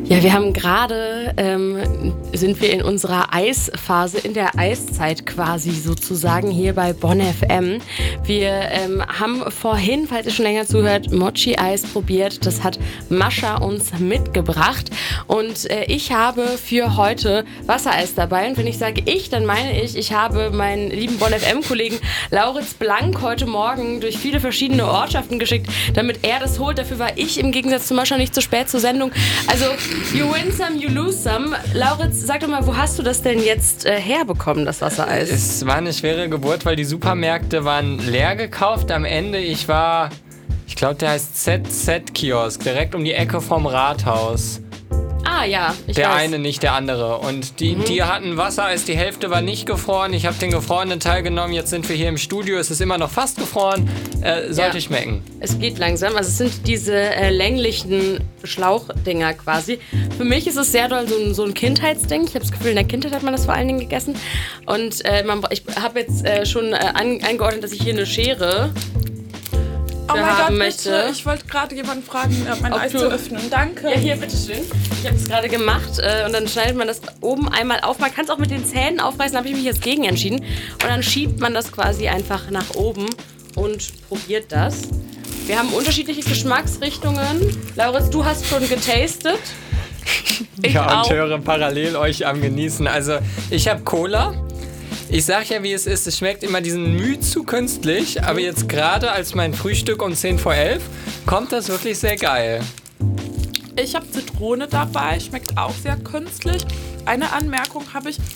Ja, wir haben gerade, sind wir in unserer Eisphase, in der Eiszeit quasi sozusagen hier bei Bonn FM. Wir haben vorhin, falls ihr schon länger zuhört, Mochi-Eis probiert. Das hat Mascha uns mitgebracht und ich habe für heute Wassereis dabei. Und wenn ich sage ich, dann meine ich habe meinen lieben Bonn FM-Kollegen Lauritz Blank heute Morgen durch viele verschiedene Ortschaften geschickt, damit er das holt. Dafür war ich im Gegensatz zu Mascha nicht zu spät zur Sendung. Also you win some, you lose some. Lauritz, sag doch mal, wo hast du das denn jetzt herbekommen, das Wassereis? Es war eine schwere Geburt, weil die Supermärkte waren leer gekauft. Am Ende, ich glaube, der heißt ZZ-Kiosk, direkt um die Ecke vom Rathaus. Ah ja, ich Der weiß. eine, nicht der andere. Und die hatten Wassereis, die Hälfte war nicht gefroren. Ich habe den gefrorenen Teil genommen. Jetzt sind wir hier im Studio. Es ist immer noch fast gefroren. Sollte schmecken. Es geht langsam. Also es sind diese länglichen Schlauchdinger quasi. Für mich ist es sehr doll so ein Kindheitsding. Ich habe das Gefühl, in der Kindheit hat man das vor allen Dingen gegessen. Und ich habe jetzt schon eingeordnet, dass ich hier eine Schere Oh mein haben Gott, möchte. bitte. Ich wollte gerade jemanden fragen, mein Eis zu öffnen. Danke. Ja, hier, bitteschön. Ich habe es gerade gemacht und dann schneidet man das oben einmal auf. Man kann es auch mit den Zähnen aufreißen, da habe ich mich jetzt gegen entschieden. Und dann schiebt man das quasi einfach nach oben und probiert das. Wir haben unterschiedliche Geschmacksrichtungen. Lauritz, du hast schon getastet. Ich auch. und höre parallel euch am Genießen. Also, ich habe Cola. Ich sag ja, wie es ist. Es schmeckt immer diesen Mühe zu künstlich. Aber jetzt gerade als mein Frühstück um 10 vor 11 kommt das wirklich sehr geil. Ich habe Zitrone dabei, schmeckt auch sehr künstlich. Eine Anmerkung habe ich.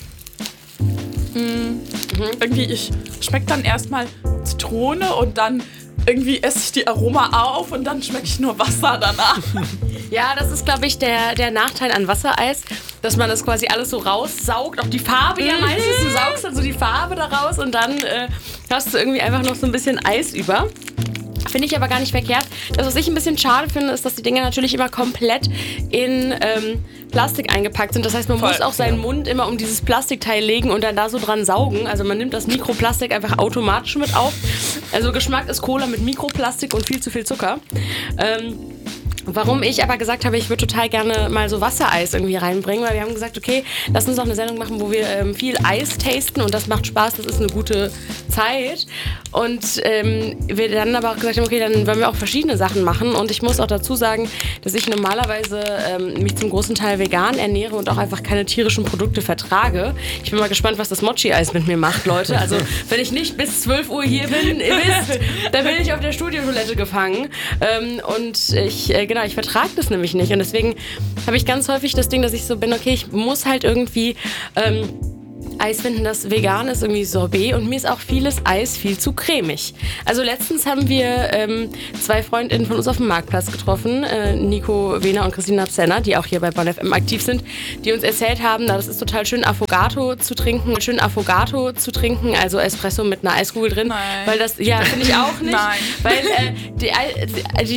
Ich schmeckt dann erstmal Zitrone und dann irgendwie esse ich die Aroma auf und dann schmecke ich nur Wasser danach. Ja, das ist, glaube ich, der Nachteil an Wassereis, dass man das quasi alles so raussaugt. Auch die Farbe ja meistens. Du saugst dann so die Farbe da raus und dann hast du irgendwie einfach noch so ein bisschen Eis über. Finde ich aber gar nicht verkehrt. Das, was ich ein bisschen schade finde, ist, dass die Dinger natürlich immer komplett in Plastik eingepackt sind. Das heißt, man muss auch seinen Mund immer um dieses Plastikteil legen und dann da so dran saugen. Also man nimmt das Mikroplastik einfach automatisch mit auf. Also Geschmack ist Cola mit Mikroplastik und viel zu viel Zucker. Warum ich aber gesagt habe, ich würde total gerne mal so Wassereis irgendwie reinbringen, weil wir haben gesagt, okay, lass uns auch eine Sendung machen, wo wir viel Eis tasten und das macht Spaß, das ist eine gute Zeit. Und wir dann aber auch gesagt haben, okay, dann wollen wir auch verschiedene Sachen machen und ich muss auch dazu sagen, dass ich normalerweise mich zum großen Teil vegan ernähre und auch einfach keine tierischen Produkte vertrage. Ich bin mal gespannt, was das Mochi-Eis mit mir macht, Leute. Also wenn ich nicht bis 12 Uhr hier bin, ihr wisst, dann bin ich auf der Studiotoilette gefangen und ich vertrage das nämlich nicht und deswegen habe ich ganz häufig das Ding, dass ich so bin, okay, ich muss halt irgendwie Eis finden, das vegan ist, irgendwie Sorbet und mir ist auch vieles Eis viel zu cremig. Also letztens haben wir zwei Freundinnen von uns auf dem Marktplatz getroffen, Nico Wehner und Christina Zenner, die auch hier bei Bonn FM aktiv sind, die uns erzählt haben, das ist total schön Affogato zu trinken, also Espresso mit einer Eiskugel drin. Nein. Weil das, ja, finde ich auch nicht. Nein. Weil